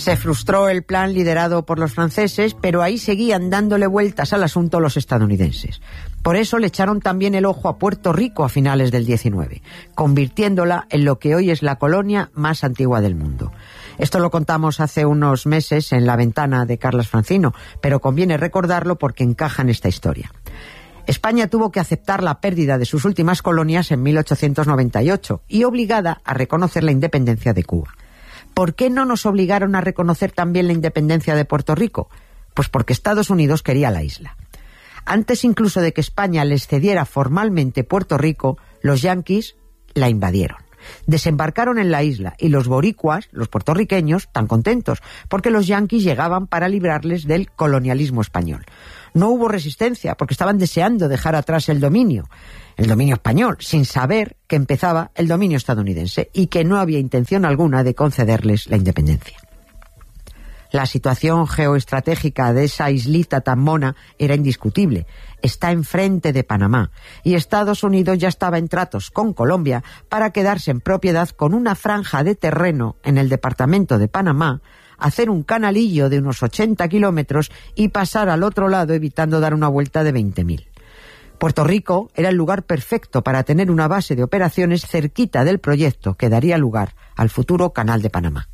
Se frustró el plan liderado por los franceses, pero ahí seguían dándole vueltas al asunto los estadounidenses. Por eso le echaron también el ojo a Puerto Rico a finales del 19, convirtiéndola en lo que hoy es la colonia más antigua del mundo. Esto lo contamos hace unos meses en La Ventana de Carlas Francino, pero conviene recordarlo porque encaja en esta historia. España tuvo que aceptar la pérdida de sus últimas colonias en 1898 y obligada a reconocer la independencia de Cuba. ¿Por qué no nos obligaron a reconocer también la independencia de Puerto Rico? Pues porque Estados Unidos quería la isla. Antes incluso de que España les cediera formalmente Puerto Rico, los yanquis la invadieron. Desembarcaron en la isla y los boricuas, los puertorriqueños, tan contentos, porque los yanquis llegaban para librarles del colonialismo español. No hubo resistencia, porque estaban deseando dejar atrás el dominio español, sin saber que empezaba el dominio estadounidense y que no había intención alguna de concederles la independencia. La situación geoestratégica de esa islita tan mona era indiscutible. Está enfrente de Panamá y Estados Unidos ya estaba en tratos con Colombia para quedarse en propiedad con una franja de terreno en el departamento de Panamá, hacer un canalillo de unos 80 kilómetros y pasar al otro lado evitando dar una vuelta de 20.000. Puerto Rico era el lugar perfecto para tener una base de operaciones cerquita del proyecto que daría lugar al futuro Canal de Panamá.